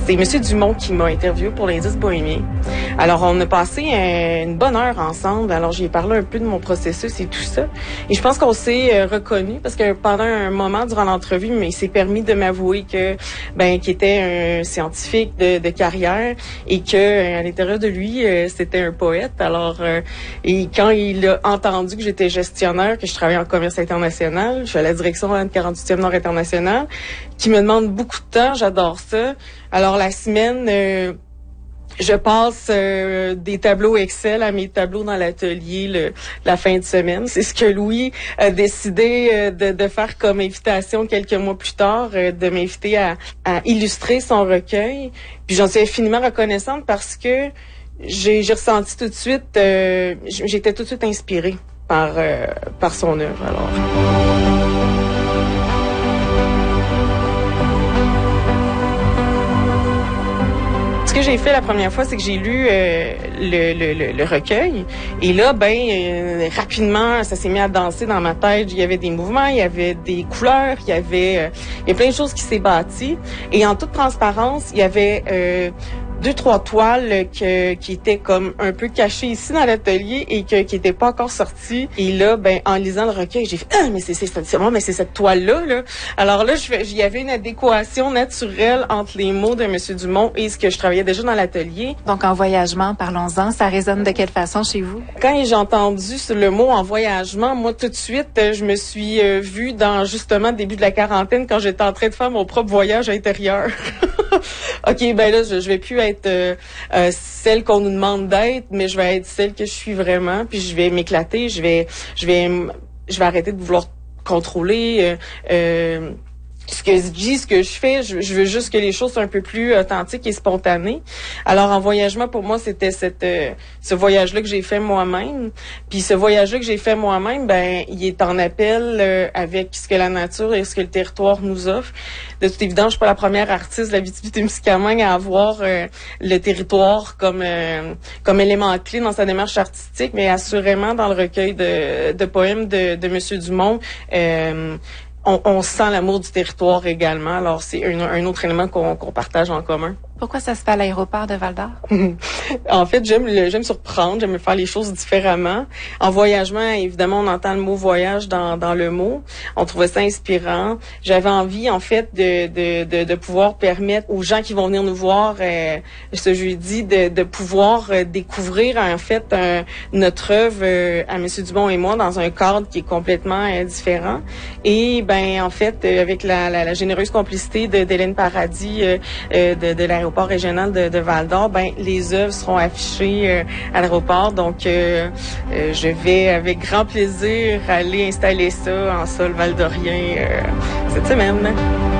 C'est Monsieur Dumont qui m'a interviewé pour l'Indice bohémien. Alors, on a passé une bonne heure ensemble. Alors, j'ai parlé un peu de mon processus et tout ça. Et je pense qu'on s'est reconnus parce que pendant un moment durant l'entrevue, il s'est permis de m'avouer que, qu'il était un scientifique de carrière et que à l'intérieur de lui, c'était un poète. Alors, et quand il a entendu que j'étais gestionnaire, que je travaillais en commerce international, je suis à la direction de la 48e Nord International, qui me demande beaucoup de temps, j'adore ça. Alors, la semaine, je passe des tableaux Excel à mes tableaux dans l'atelier la fin de semaine. C'est ce que Louis a décidé de faire comme invitation quelques mois plus tard, de m'inviter à illustrer son recueil. Puis j'en suis infiniment reconnaissante parce que j'ai ressenti tout de suite, j'étais tout de suite inspirée par son œuvre. Alors. Ce que j'ai fait la première fois, c'est que j'ai lu le recueil. Et là, rapidement, ça s'est mis à danser dans ma tête. Il y avait des mouvements, il y avait des couleurs, il y a plein de choses qui s'est bâties. Et en toute transparence, il y avait 2-3 toiles qui étaient comme un peu cachées ici dans l'atelier et qui étaient pas encore sorties. Et là, en lisant le recueil, j'ai fait mais c'est cette toile-là, là. Alors là, il y avait une adéquation naturelle entre les mots de Monsieur Dumont et ce que je travaillais déjà dans l'atelier. Donc, en voyagement, parlons-en, ça résonne de quelle façon chez vous? Quand j'ai entendu le mot en voyagement, moi, tout de suite, je me suis vue dans, justement, le début de la quarantaine, quand j'étais en train de faire mon propre voyage intérieur. OK, là, je vais plus être celle qu'on nous demande d'être, mais je vais être celle que je suis vraiment, puis je vais m'éclater, je vais arrêter de vouloir contrôler ce que je dis, ce que je fais. Je veux juste que les choses soient un peu plus authentiques et spontanées. Alors, en voyagement, pour moi, c'était ce voyage-là que j'ai fait moi-même. Puis ce voyage-là que j'ai fait moi-même, il est en appel avec ce que la nature et ce que le territoire nous offre. De toute évidence, je suis pas la première artiste de la Abitibi-Témiscamingue à avoir le territoire comme élément clé dans sa démarche artistique, mais assurément dans le recueil de poèmes de Monsieur Dumont, on sent l'amour du territoire également. Alors, c'est un autre élément qu'on partage en commun. Pourquoi ça se fait à l'aéroport de Val-d'Or? En fait, j'aime surprendre, j'aime faire les choses différemment. En voyagement, évidemment, on entend le mot voyage dans le mot. On trouvait ça inspirant. J'avais envie, en fait, de pouvoir permettre aux gens qui vont venir nous voir ce jeudi de pouvoir découvrir, en fait, notre œuvre à Monsieur Dumont et moi dans un cadre qui est complètement différent. Et, en fait, avec la généreuse complicité d'Hélène Paradis de l'aéroport régional de Val-d'Or, les œuvres seront affichées à l'aéroport. Donc, je vais avec grand plaisir aller installer ça en sol valdorien cette semaine.